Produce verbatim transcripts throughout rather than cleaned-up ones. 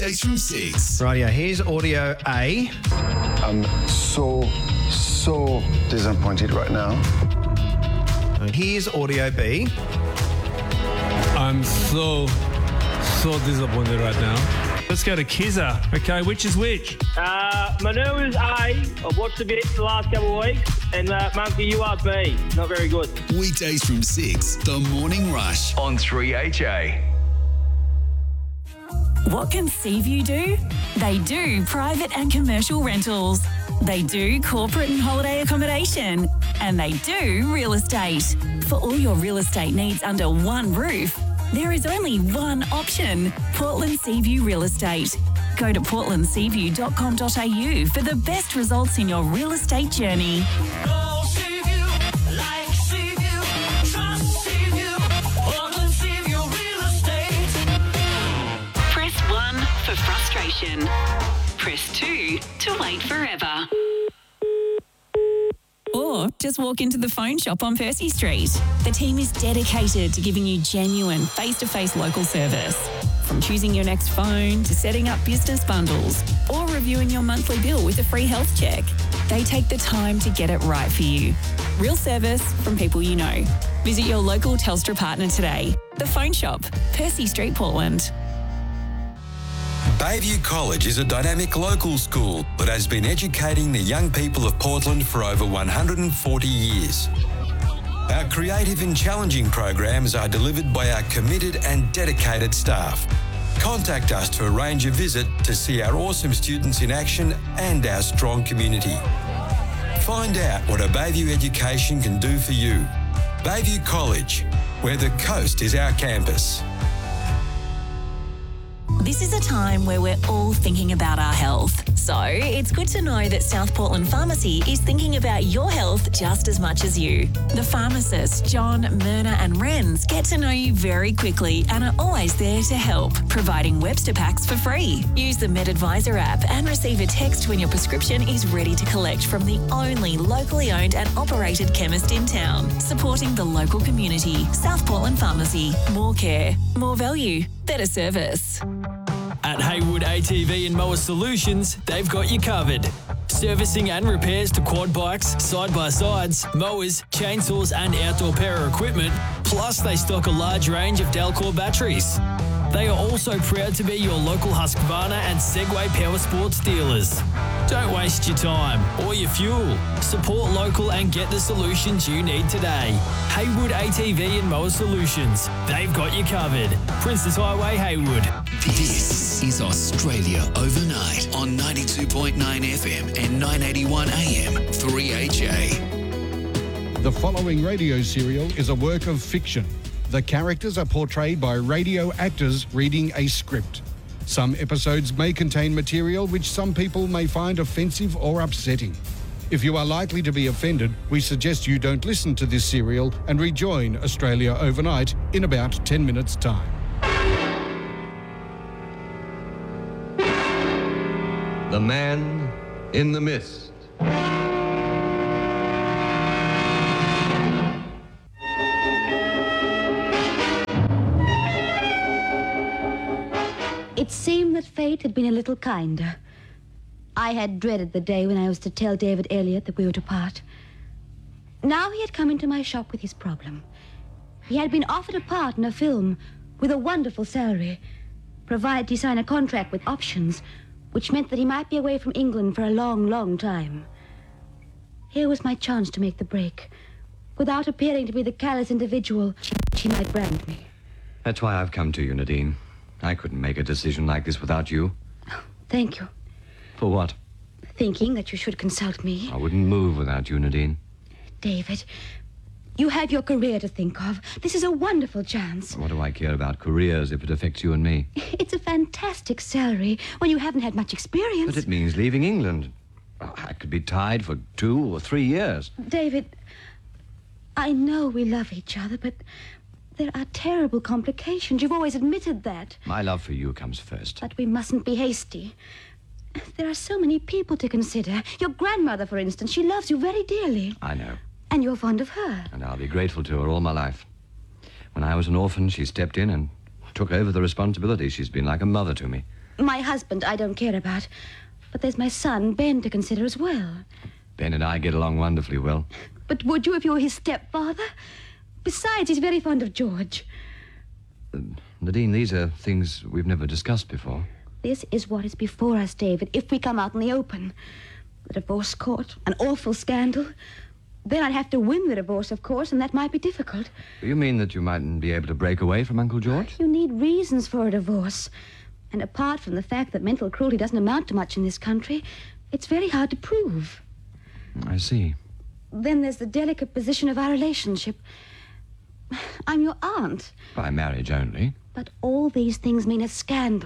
Weekdays from six. Rightio, here's audio A. I'm so, so disappointed right now. Here's audio B. I'm so, so disappointed right now. Let's go to Kizza. Okay, which is which? Uh, Manu is A. I've watched a bit the last couple of weeks. And uh, Monkey, you are B. Not very good. Weekdays from six. The Morning Rush on three H A. What can Seaview do? They do private and commercial rentals. They do corporate and holiday accommodation. And they do real estate. For all your real estate needs under one roof, there is only one option, Portland Seaview Real Estate. Go to portland seaview dot com dot a u for the best results in your real estate journey. Go Seaview, like Seaview, trust Seaview, Portland Seaview Real Estate. Press one for frustration. Press two to wait forever. Or just walk into the phone shop on Percy Street. The team is dedicated to giving you genuine face-to-face local service. From choosing your next phone to setting up business bundles or reviewing your monthly bill with a free health check, they take the time to get it right for you. Real service from people you know. Visit your local Telstra partner today. The Phone Shop, Percy Street, Portland. Bayview College is a dynamic local school that has been educating the young people of Portland for over one hundred forty years. Our creative and challenging programs are delivered by our committed and dedicated staff. Contact us to arrange a visit to see our awesome students in action and our strong community. Find out what a Bayview education can do for you. Bayview College, where the coast is our campus. This is a time where we're all thinking about our health. So it's good to know that South Portland Pharmacy is thinking about your health just as much as you. The pharmacists, John, Myrna and Renz, get to know you very quickly and are always there to help, providing Webster packs for free. Use the MedAdvisor app and receive a text when your prescription is ready to collect from the only locally owned and operated chemist in town. Supporting the local community. South Portland Pharmacy. More care, more value, better service. At Haywood A T V and Mower Solutions, they've got you covered. Servicing and repairs to quad bikes, side-by-sides, mowers, chainsaws and outdoor power equipment, plus they stock a large range of Delcor batteries. They are also proud to be your local Husqvarna and Segway Power Sports dealers. Don't waste your time or your fuel. Support local and get the solutions you need today. Haywood A T V and Mower Solutions. They've got you covered. Princess Highway, Haywood. This is Australia Overnight on ninety-two point nine F M and nine eighty-one A M three H A. The following radio serial is a work of fiction. The characters are portrayed by radio actors reading a script. Some episodes may contain material which some people may find offensive or upsetting. If you are likely to be offended, we suggest you don't listen to this serial and rejoin Australia Overnight in about ten minutes' time. The Man in the Mist. It seemed that fate had been a little kinder. I had dreaded the day when I was to tell David Elliott that we were to part. Now he had come into my shop with his problem. He had been offered a part in a film with a wonderful salary, provided he signed a contract with options, which meant that he might be away from England for a long, long time. Here was my chance to make the break, without appearing to be the callous individual she might brand me. That's why I've come to you, Nadine. I couldn't make a decision like this without you. Oh, thank you. For what? Thinking that you should consult me. I wouldn't move without you, Nadine. David, you have your career to think of. This is a wonderful chance. What do I care about careers if it affects you and me? It's a fantastic salary when you haven't had much experience. But it means leaving England. I could be tied for two or three years. David, I know we love each other, but there are terrible complications. You've always admitted that. My love for you comes first. But we mustn't be hasty. There are so many people to consider. Your grandmother, for instance, she loves you very dearly. I know. And you're fond of her. And I'll be grateful to her all my life. When I was an orphan, she stepped in and took over the responsibility. She's been like a mother to me. My husband I don't care about. But there's my son, Ben, to consider as well. Ben and I get along wonderfully well. But would you if you were his stepfather? Besides, he's very fond of George. Uh, Nadine, these are things we've never discussed before. This is what is before us, David, if we come out in the open. The divorce court, an awful scandal. Then I'd have to win the divorce, of course, and that might be difficult. You mean that you mightn't be able to break away from Uncle George? You need reasons for a divorce. And apart from the fact that mental cruelty doesn't amount to much in this country, it's very hard to prove. I see. Then there's the delicate position of our relationship. I'm your aunt. By marriage only. But all these things mean a scandal.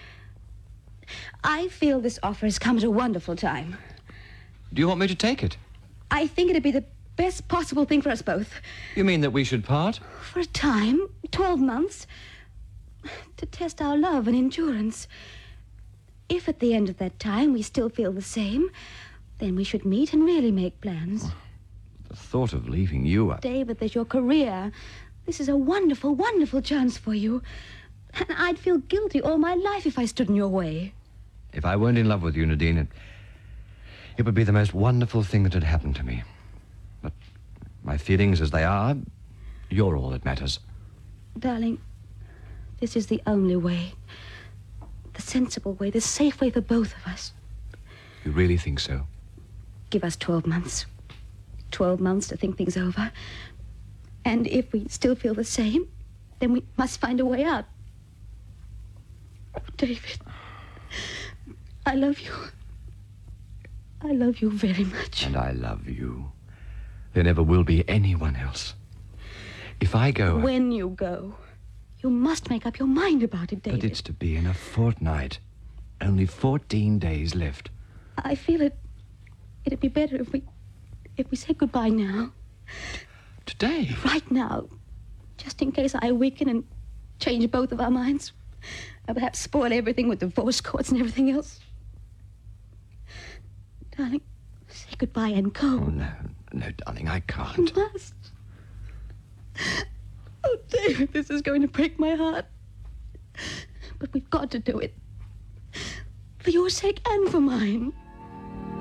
I feel this offer has come at a wonderful time. Do you want me to take it? I think it'd be the best possible thing for us both. You mean that we should part? For a time, twelve months, to test our love and endurance. If at the end of that time we still feel the same, then we should meet and really make plans. The thought of leaving you... I... David, there's your career. This is a wonderful, wonderful chance for you. And I'd feel guilty all my life if I stood in your way. If I weren't in love with you, Nadine, it, it would be the most wonderful thing that had happened to me. But my feelings as they are, you're all that matters. Darling, this is the only way. The sensible way, the safe way for both of us. You really think so? Give us twelve months. Twelve months to think things over. And if we still feel the same, then we must find a way out. Oh, David, I love you. I love you very much. And I love you. There never will be anyone else. If I go... When you go, you must make up your mind about it, David. But it's to be in a fortnight. Only fourteen days left. I feel it... It'd be better if we... if we said goodbye now. Today? Right now. Just in case I weaken and change both of our minds. Or perhaps spoil everything with divorce courts and everything else. Darling, say goodbye and go. Oh, no. No, darling, I can't. You must. Oh, David, this is going to break my heart. But we've got to do it. For your sake and for mine.